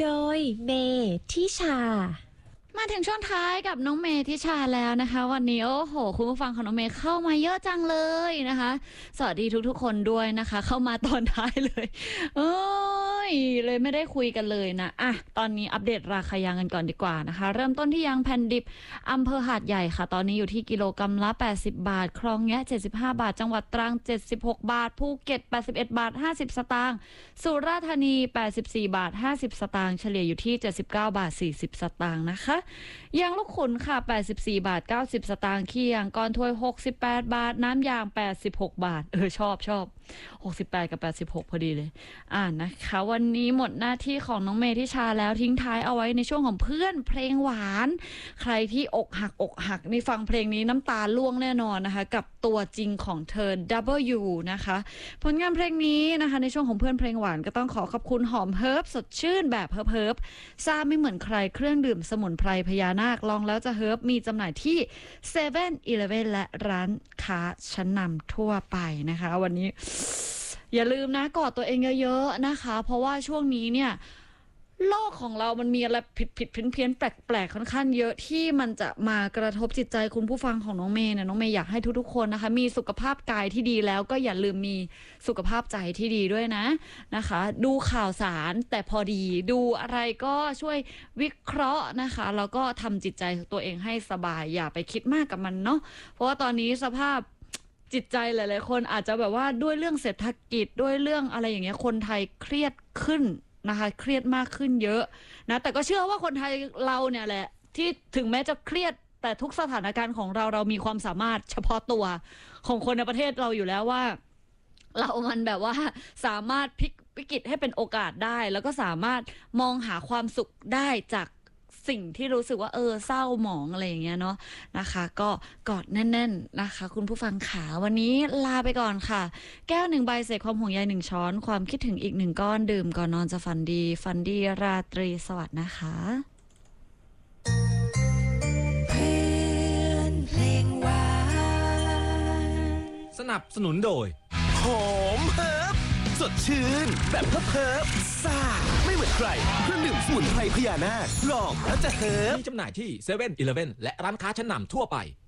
โดยเมทิชามาถึงช่วงท้ายกับน้องเมทิชาแล้วนะคะวันนี้โอ้โหคุณผู้ฟังของน้องเมย์เข้ามาเยอะจังเลยนะคะสวัสดีทุกๆคนด้วยนะคะเข้ามาตอนท้ายเลยเลยไม่ได้คุยกันเลยนะตอนนี้อัปเดตราคายางกันก่อนดีกว่านะคะเริ่มต้นที่ยางแผ่นดิบอำเภอหาดใหญ่ค่ะตอนนี้อยู่ที่กิโลกรัมละ80 บาทคลองแงะ75 บาทจังหวัดตรัง76 บาทภูเก็ต81 บาท50 สตางค์สุราษฎร์ธานี84 บาท50 สตางค์เฉลี่ยอยู่ที่79 บาท40 สตางค์นะคะยางลูกขุนค่ะ84 บาท90 สตางค์ขี้ยางก้อนถ้วย68 บาทน้ำยาง86 บาทชอบ68กับ86พอดีเลยนะคะวันนี้หมดหน้าที่ของน้องเมทิชาแล้วทิ้งท้ายเอาไว้ในช่วงของเพื่อนเพลงหวานใครที่อกหักนี่ฟังเพลงนี้น้ำตาล่วงแน่นอนนะคะกับตัวจริงของเธอ W นะคะผลงานเพลงนี้นะคะในช่วงของเพื่อนเพลงหวานก็ต้องขอขอบคุณหอมเฮิร์บสดชื่นแบบเฮิร์บซ่าไม่เหมือนใครเครื่องดื่มสมุนไพรพญานาคลองแล้วจะเฮิร์บมีจำหน่ายที่ 7-Eleven และร้านค้าชั้นนำทั่วไปนะคะวันนี้อย่าลืมนะกอดตัวเองเยอะๆนะคะเพราะว่าช่วงนี้เนี่ยโลกของเรามันมีอะไรผิดเพี้ยนแปลกค่อนข้างเยอะที่มันจะมากระทบจิตใจคุณผู้ฟังของน้องเมย์เนี่ยน้องเมย์อยากให้ทุกๆคนนะคะมีสุขภาพกายที่ดีแล้วก็อย่าลืมมีสุขภาพใจที่ดีด้วยนะคะดูข่าวสารแต่พอดีดูอะไรก็ช่วยวิเคราะห์นะคะแล้วก็ทำจิตใจตัวเองให้สบายอย่าไปคิดมากกับมันเนาะเพราะว่าตอนนี้สภาพจิตใจหลายๆคนอาจจะแบบว่าด้วยเรื่องเศรษฐกิจด้วยเรื่องอะไรอย่างเงี้ยคนไทยเครียดขึ้นนะคะเครียดมากขึ้นเยอะนะแต่ก็เชื่อว่าคนไทยเราเนี่ยแหละที่ถึงแม้จะเครียดแต่ทุกสถานการณ์ของเรามีความสามารถเฉพาะตัวของคนในประเทศเราอยู่แล้วว่าเรามันแบบว่าสามารถพลิกวิกฤตให้เป็นโอกาสได้แล้วก็สามารถมองหาความสุขได้จากสิ่งที่รู้สึกว่าเศร้าหมองอะไรอย่างเงี้ยเนาะนะคะก็กอดแน่นๆนะคะคุณผู้ฟังขาวันนี้ลาไปก่อนค่ะแก้ว1 ใบเศษความห่วงใย1 ช้อนความคิดถึงอีก1 ก้อนดื่มก่อนนอนจะฝันดีราตรีสวัสดิ์นะคะเพื่อนเพลงหวานสนับสนุนโดยหอมเฮิร์บสดชื่นแบบเฮิร์บซ่าไม่เหมือนใครเครื่องดื่มสมุนไพรพญานาคลองแล้วจะเฮิร์บมีจำหน่ายที่ 7-Eleven และร้านค้าชั้นนำทั่วไป